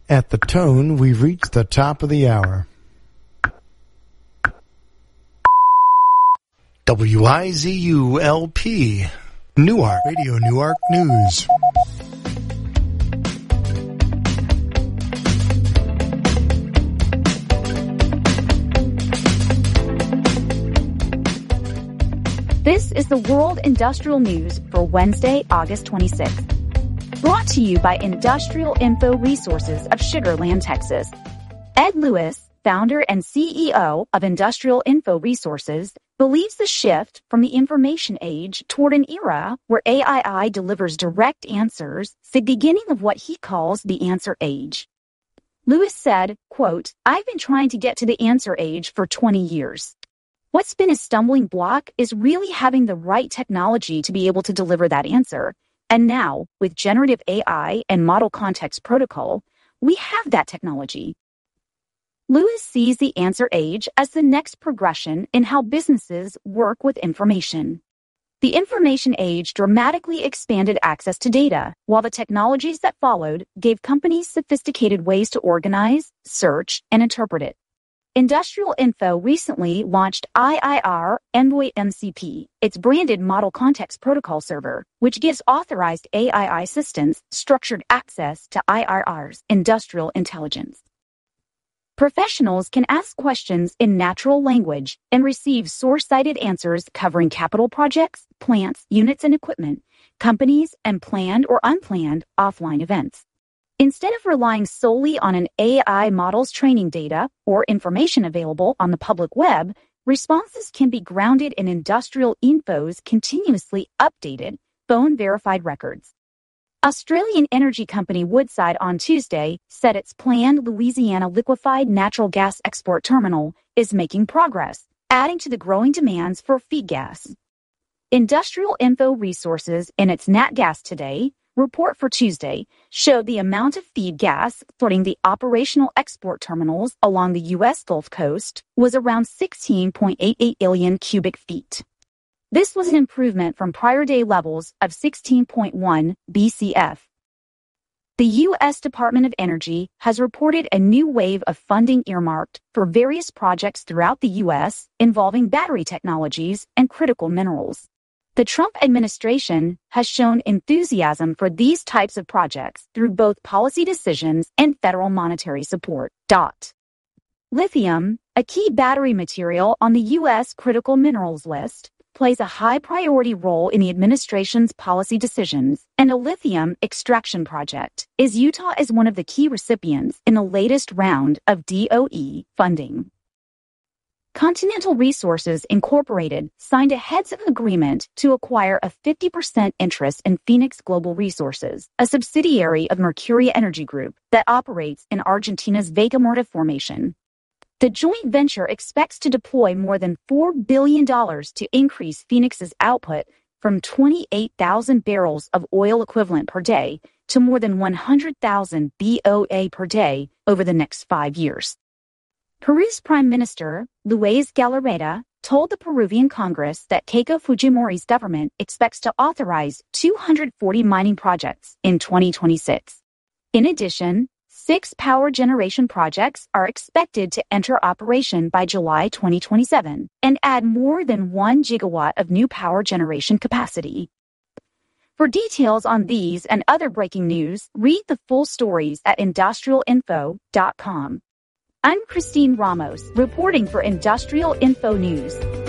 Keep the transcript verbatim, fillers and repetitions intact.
At the tone, we've reached the top of the hour. W I Z U L P, Newark, Radio Newark News. This is the World Industrial News for Wednesday, August twenty-sixth. Brought to you by Industrial Info Resources of Sugar Land, Texas. Ed Lewis, founder and C E O of Industrial Info Resources, believes the shift from the information age toward an era where A I delivers direct answers is the beginning of what he calls the answer age. Lewis said, quote, "I've been trying to get to the answer age for twenty years. What's been a stumbling block is really having the right technology to be able to deliver that answer. And now, with generative A I and model context protocol, we have that technology." Lewis sees the answer age as the next progression in how businesses work with information. The information age dramatically expanded access to data, while the technologies that followed gave companies sophisticated ways to organize, search, and interpret it. Industrial Info recently launched I I R Envoy M C P, its branded Model Context Protocol server, which gives authorized A I systems structured access to I I R's industrial intelligence. Professionals can ask questions in natural language and receive source-cited answers covering capital projects, plants, units and equipment, companies, and planned or unplanned offline events. Instead of relying solely on an A I model's training data or information available on the public web, responses can be grounded in Industrial Info's continuously updated, phone-verified records. Australian energy company Woodside on Tuesday said its planned Louisiana liquefied natural gas export terminal is making progress, adding to the growing demands for feed gas. Industrial Info Resources in its Nat Gas Today report for Tuesday showed the amount of feed gas flooding the operational export terminals along the U S Gulf Coast was around sixteen point eight eight billion cubic feet. This was an improvement from prior day levels of sixteen point one B C F. The U S Department of Energy has reported a new wave of funding earmarked for various projects throughout the U S involving battery technologies and critical minerals. The Trump administration has shown enthusiasm for these types of projects through both policy decisions and federal monetary support. Dot. Lithium, a key battery material on the U S critical minerals list, plays a high priority role in the administration's policy decisions, and a lithium extraction project is Utah is one of the key recipients in the latest round of D O E funding. Continental Resources Incorporated signed a heads-of agreement to acquire a fifty percent interest in Phoenix Global Resources, a subsidiary of Mercuria Energy Group that operates in Argentina's Vaca Muerta formation. The joint venture expects to deploy more than four billion dollars to increase Phoenix's output from twenty-eight thousand barrels of oil equivalent per day to more than one hundred thousand B O A per day over the next five years. Peru's Prime Minister, Luis Galarreta, told the Peruvian Congress that Keiko Fujimori's government expects to authorize two hundred forty mining projects in twenty twenty-six. In addition, six power generation projects are expected to enter operation by July twenty twenty-seven and add more than one gigawatt of new power generation capacity. For details on these and other breaking news, read the full stories at industrial info dot com. I'm Christine Ramos, reporting for Industrial Info News.